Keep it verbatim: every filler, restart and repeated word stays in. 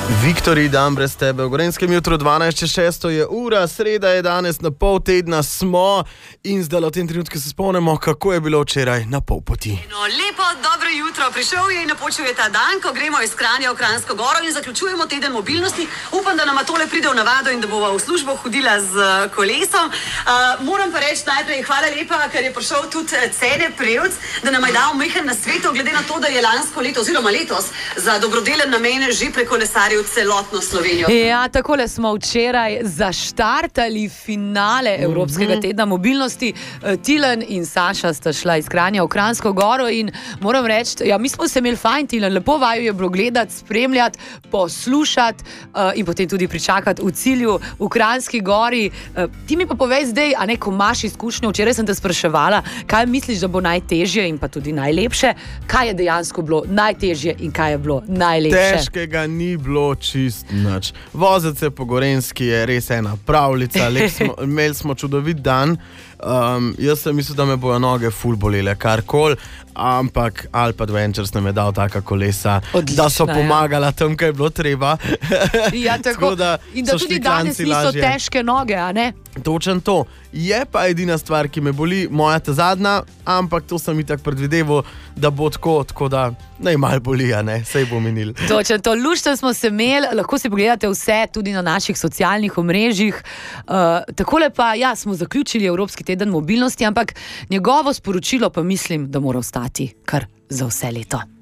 Viktorij, dan brez tebe. V Gorenjskem jutru dvanajst čez šesto je ura, sreda je danes, na pol tedna smo in zdaj v tem trenutku se spomnimo, kako je bilo včeraj na pol poti. No, lepo, dobro jutro. Prišel je in napočil je ta dan, ko gremo iz Kranja v Kranjsko Goro in zaključujemo teden mobilnosti. Upam, da nama tole pride v navado in da bova v službo hodila z kolesom. Uh, moram pa reči najprej hvala lepa, ker je prišel tudi Cene Prevc, da nam je dal majhen nasvet, glede na to, da je lansko leto oziroma letos za dobrodelen namen že prekolesaril celotno Slovenijo. Ja, takole smo včeraj zaštartali finale Evropskega tedna mobilnosti. Tilen in Saša sta šla iz Kranja v Kranjsko Goro in moram reči, ja, mi smo se imeli fajn, Tilen, lepo vaju je bilo gledati, spremljati, poslušati uh, in potem tudi pričakati v cilju v Kranjski Gori. Uh, ti mi pa povej zdaj, a ne, ko imaš izkušnjo, včeraj sem te spraševala, kaj misliš, da bo najtežje in pa tudi najlepše, kaj je dejansko bilo najtežje in kaj je bilo najlepše? Težkega ni bilo čist nič. Voziti se po Gorenjski je res ena pravljica. Smo, imeli smo čudovit dan. Um, jaz sem mislil, da me bojo noge ful bolele, karkoli, ampak Alp Adventures nam je dal taka kolesa, odlična, da so pomagala ja. tam, kaj je bilo treba. Ja, tako. tako da in da tudi danes niso lažje. Težke noge, a ne? Točen to. Je pa edina stvar, ki me boli, moja ta zadnja, ampak to sem itak predvideval, da bo tako, tako da naj malo boli, a ne, sej bo minil. Točen to. Lušten smo se imeli, lahko si pogledate vse tudi na naših socialnih omrežjih. Uh, takole pa, ja, smo zaključili Evropski teden mobilnosti, ampak njegovo sporočilo pa mislim, da mora ostati kar za vse leto.